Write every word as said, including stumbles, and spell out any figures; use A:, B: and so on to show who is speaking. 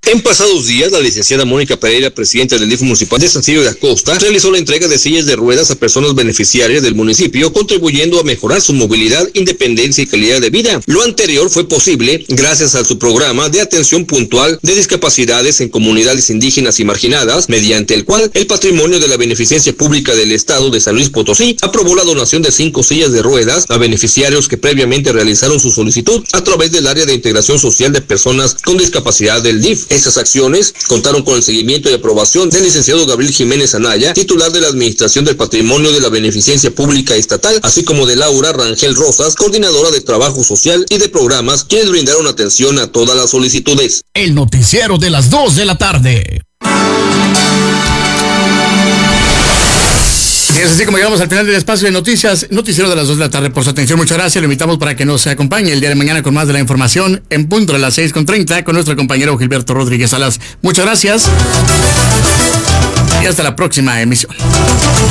A: En pasados días, la licenciada Mónica Pereira, presidenta del D I F municipal de San Silvio de Acosta, realizó la entrega de sillas de ruedas a personas beneficiarias del municipio, contribuyendo a mejorar su movilidad, independencia y calidad de vida. Lo anterior fue posible gracias a su programa de atención puntual de discapacidades en comunidades indígenas y marginadas, mediante el cual el patrimonio de la beneficencia pública del estado de San Luis Potosí aprobó la donación de cinco sillas de ruedas a beneficiarios que previamente realizaron su solicitud a través del área de integración social de personas con discapacidad del D I F. Estas acciones contaron con el seguimiento y aprobación del licenciado Gabriel Jiménez Anaya, titular de la Administración del Patrimonio de la Beneficencia Pública Estatal, así como de Laura Rangel Rosas, coordinadora de Trabajo Social y de Programas, quienes brindaron atención a todas las solicitudes.
B: El noticiero de las dos de la tarde. Y es así como llegamos al final del espacio de noticias, noticiero de las dos de la tarde. Por su atención, muchas gracias. Lo invitamos para que nos acompañe el día de mañana con más de la información en punto de las seis con treinta con nuestro compañero Gilberto Rodríguez Salas. Muchas gracias y hasta la próxima emisión.